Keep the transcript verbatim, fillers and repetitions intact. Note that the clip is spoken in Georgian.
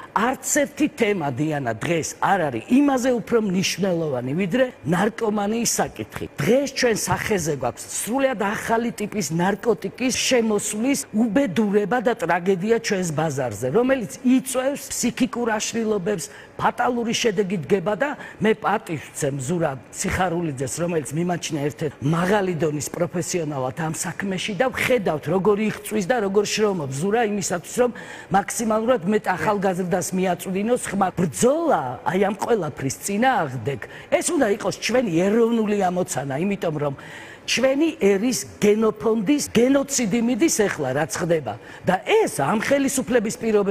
არც ერთი თემა დიანა დღეს არ არის იმაზე უფრო მნიშვნელოვანი, ვიდრე ნარკომანიის საკითხი. დღეს ჩვენ სახეზე გვაქვს სრულიად ახალი ტიპის ნარკოტიკის შემოსვლის უბედურება და ტრაგედია ჩვენს ბაზარზე, რომელიც იწვევს ფსიქიკურ აშლილობებს, ფატალური შედეგი დგება და მე პატივს ვცემ ზურაბ ციხარულიძეს, რომელიც მიმაჩნია ერთ-ერთ მაღალი დონის პროფესიონალად ამ საქმეში და ვხედავთ როგორი იღწვის და როგორ შრომობს ზურა იმისათვის რომ მაქსიმალურად მეტ ახალგაზრდას მიაწვდინოს ხმა. ბრძოლა აი ამ ყველაფრის წინააღმდეგ ეს უნდა იყოს ჩვენი ეროვნული ამოცანა, იმიტომ რომ ჩვენი ერის გენოფონდის გენოციდი მიდის ახლა რაც ხდება და ეს ამ ხელისუფლების პირობებში